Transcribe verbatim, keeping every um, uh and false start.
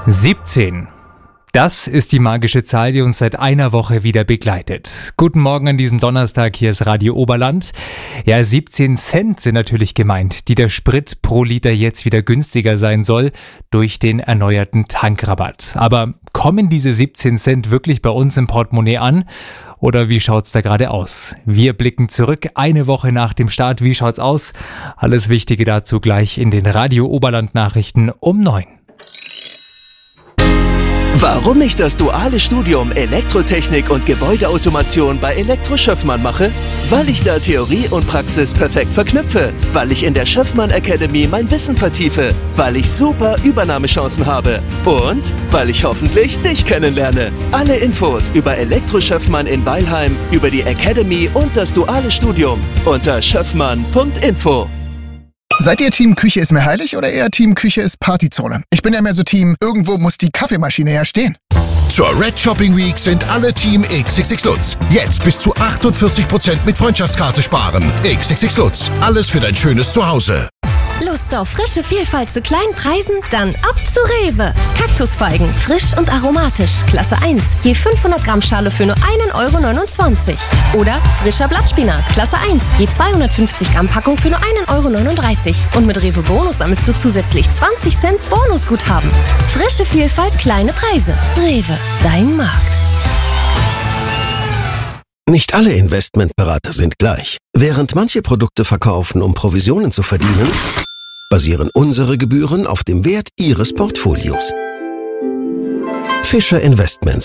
siebzehn. Das ist die magische Zahl, die uns seit einer Woche wieder begleitet. Guten Morgen an diesem Donnerstag, hier ist Radio Oberland. Ja, siebzehn Cent sind natürlich gemeint, die der Sprit pro Liter jetzt wieder günstiger sein soll durch den erneuerten Tankrabatt. Aber kommen diese siebzehn Cent wirklich bei uns im Portemonnaie an? Oder wie schaut's da gerade aus? Wir blicken zurück, eine Woche nach dem Start. Wie schaut's aus? Alles Wichtige dazu gleich in den Radio Oberland Nachrichten um neun. Warum ich das duale Studium Elektrotechnik und Gebäudeautomation bei Elektro Schöffmann mache? Weil ich da Theorie und Praxis perfekt verknüpfe. Weil ich in der Schöffmann Academy mein Wissen vertiefe. Weil ich super Übernahmechancen habe. Und weil ich hoffentlich dich kennenlerne. Alle Infos über Elektro Schöffmann in Weilheim, über die Academy und das duale Studium unter schöffmann punkt info. Seid ihr Team Küche ist mir heilig oder eher Team Küche ist Partyzone? Ich bin ja mehr so Team, irgendwo muss die Kaffeemaschine ja stehen. Zur Red Shopping Week sind alle Team X X X Lutz. Jetzt bis zu achtundvierzig Prozent mit Freundschaftskarte sparen. X X X Lutz. Alles für dein schönes Zuhause. Lust auf frische Vielfalt zu kleinen Preisen? Dann ab zu Rewe. Kaktusfeigen, frisch und aromatisch, Klasse eins. Je fünfhundert Gramm Schale für nur einen Euro neunundzwanzig. Oder frischer Blattspinat, Klasse eins. Je zweihundertfünfzig Gramm Packung für nur einen Euro neununddreißig. Und mit Rewe Bonus sammelst du zusätzlich zwanzig Cent Bonusguthaben. Frische Vielfalt, kleine Preise. Rewe, dein Markt. Nicht alle Investmentberater sind gleich. Während manche Produkte verkaufen, um Provisionen zu verdienen, basieren unsere Gebühren auf dem Wert Ihres Portfolios. Fischer Investments.